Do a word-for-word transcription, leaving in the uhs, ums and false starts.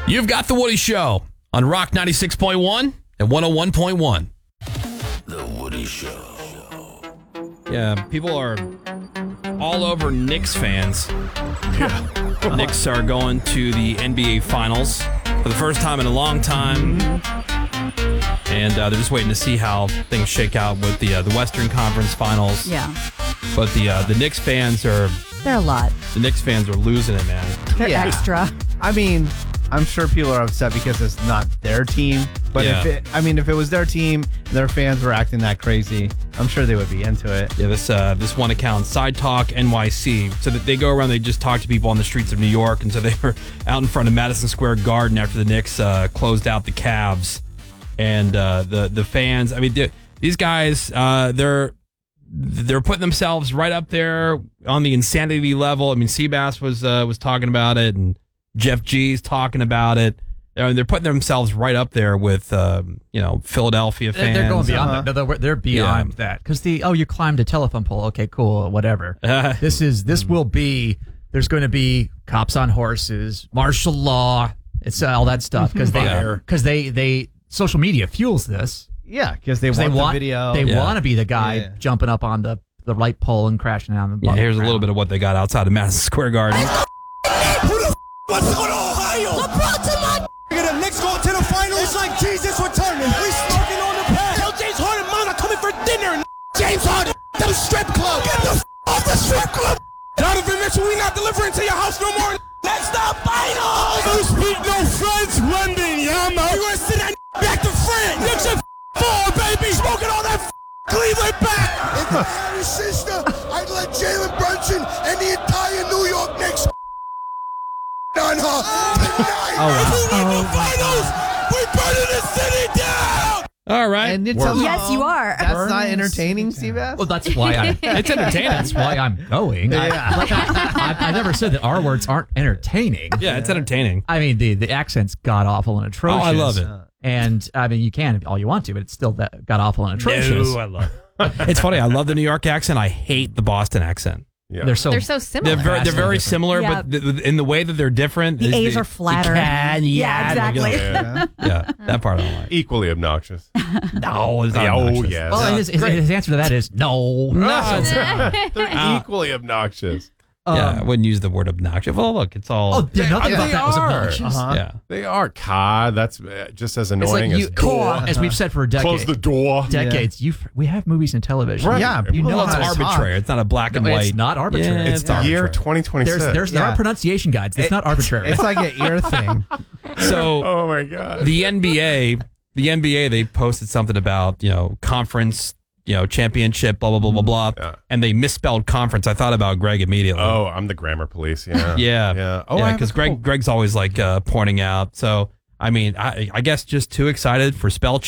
You've got The Woody Show on Rock ninety-six point one and one oh one point one. The Woody Show. Yeah, people are all over Knicks fans. Yeah. Knicks are going to the N B A Finals for the first time in a long time. And uh, they're just waiting to see how things shake out with the uh, the Western Conference Finals. Yeah. But the uh, the Knicks fans are... They're a lot. The Knicks fans are losing it, man. They're Yeah. extra. I mean, I'm sure people are upset because it's not their team. But Yeah. if it, I mean, if it was their team and their fans were acting that crazy, I'm sure they would be into it. Yeah, this uh, this one account, Side Talk N Y C. So that they go around, they just talk to people on the streets of New York, and so they were out in front of Madison Square Garden after the Knicks uh, closed out the Cavs, and uh, the the fans. I mean, these guys, uh, they're they're putting themselves right up there on the insanity level. I mean, Seabass was uh, was talking about it, and Jeff G's talking about it. I mean, they're putting themselves right up there with, um, you know, Philadelphia fans. They're going beyond Uh-huh. that. They're, they're beyond Yeah. that. Because the, oh, you climbed a telephone pole. Okay, cool, whatever. Uh, This is, this will be, there's going to be cops on horses, martial law. It's uh, all that stuff. Because they, Fire. because they, they, social media fuels this. Yeah, because they 'Cause want they the want, video. they Yeah. want to be the guy Yeah. jumping up on the, the right pole and crashing down the yeah, here's a little bit of what they got outside of Madison Square Garden. Who the f- wants to go to Ohio? LeBron to my the Knicks going to the finals. It's like Jesus returning. We smoking on the pad. Tell James Harden, mom, I'm coming for dinner. James Harden, them strip club. Get the f- off the strip club. Donovan Mitchell, we not delivering to your house no more. That's the finals. No speak, no French, London, Yama. You gonna send that back to France? Knicks in four, baby. Smoking all that f- Cleveland back. If I had a sister, I'd let Jalen Brunson and the entire New York Knicks on her tonight. Oh, wow. If we win the finals, we burning the city down. All right. And it's a- Yes, you are. That's not entertaining, Seabass? Well, that's why I. It's entertaining. That's why I'm going. I, Yeah. like, I, I, I never said that our words aren't entertaining. Yeah, it's entertaining. I mean, the, the accent's god awful and atrocious. Oh, I love it. And I mean, you can all you want to, but it's still that god awful and atrocious. No, I love it. It's funny. I love the New York accent. I hate the Boston accent. Yeah. They're so They're so similar. They're very, they're very Vastly similar, Yeah. but th- in the way that they're different. The is A's the- are flatter. the can, Yeah, exactly. Yeah. Yeah, that part I don't like. Equally obnoxious. No, it's not Yeah, oh, obnoxious. yes. well, his, his, his answer to that is no. No, it's- They're equally obnoxious. yeah, I Um, wouldn't use the word obnoxious. Well, look, it's all. Oh, yeah, nothing They about that was are. obnoxious. Uh-huh. yeah. They are. God, that's uh, just as It's annoying like you, as door. as we've said for a decade, Close the door. decades. You we have movies and television. Right. Yeah, you know Well, it's how to talk. arbitrary. It's not a black and No, white. it's not arbitrary. Yeah, It's the year arbitrary. twenty twenty-six. There's there's there Yeah. are pronunciation guides. It's not arbitrary. It's like an ear thing. So Oh my God. the N B A, the N B A, they posted something about you know conference, you know championship, blah blah blah blah blah, Yeah. and they misspelled conference. I thought about Greg immediately. Oh, I'm the grammar police. Yeah. Yeah. Yeah. Oh, yeah, I- because Greg oh. Greg's always like uh, pointing out. So I mean, I, I guess just too excited for spell